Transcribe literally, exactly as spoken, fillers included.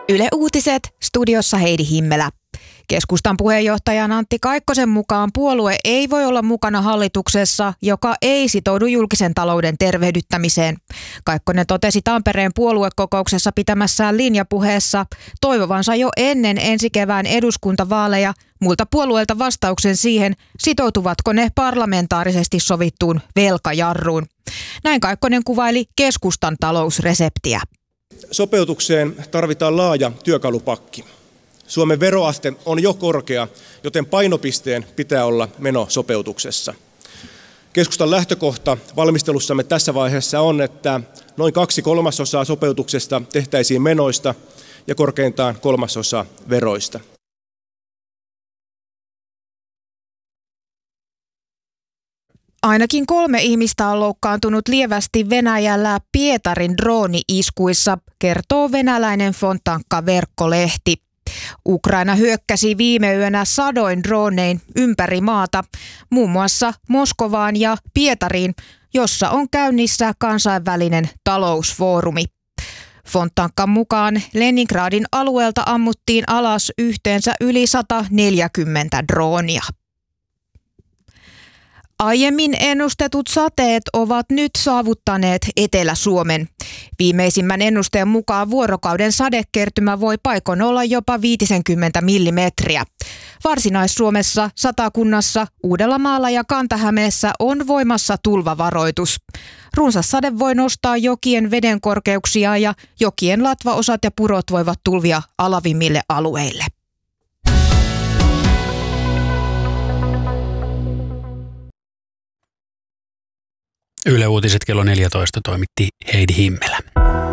Yle Uutiset, studiossa Heidi Himmelä. Keskustan puheenjohtajan Antti Kaikkosen mukaan puolue ei voi olla mukana hallituksessa, joka ei sitoudu julkisen talouden tervehdyttämiseen. Kaikkonen totesi Tampereen puoluekokouksessa pitämässään linjapuheessa toivovansa jo ennen ensi kevään eduskuntavaaleja muilta puolueilta vastauksen siihen, sitoutuvatko ne parlamentaarisesti sovittuun velkajarruun. Näin Kaikkonen kuvaili keskustan talousreseptiä. Sopeutukseen tarvitaan laaja työkalupakki. Suomen veroaste on jo korkea, joten painopisteen pitää olla menosopeutuksessa. Keskustan lähtökohta valmistelussamme tässä vaiheessa on, että noin kaksi kolmasosaa sopeutuksesta tehtäisiin menoista ja korkeintaan kolmasosa veroista. Ainakin kolme ihmistä on loukkaantunut lievästi Venäjällä Pietarin drooni-iskuissa, kertoo venäläinen Fontanka-verkkolehti. Ukraina hyökkäsi viime yönä sadoin dronein ympäri maata, muun muassa Moskovaan ja Pietariin, jossa on käynnissä kansainvälinen talousfoorumi. Fontankan mukaan Leningradin alueelta ammuttiin alas yhteensä yli sata neljäkymmentä droonia. Aiemmin ennustetut sateet ovat nyt saavuttaneet Etelä-Suomen. Viimeisimmän ennusteen mukaan vuorokauden sadekertymä voi paikoin olla jopa viisikymmentä millimetriä. Varsinais-Suomessa, Satakunnassa, Uudellamaalla ja Kanta-Hämeessä on voimassa tulvavaroitus. Runsas sade voi nostaa jokien vedenkorkeuksia ja jokien latvaosat ja purot voivat tulvia alavimmille alueille. Yle Uutiset kello neljätoista toimitti Heidi Himmelä.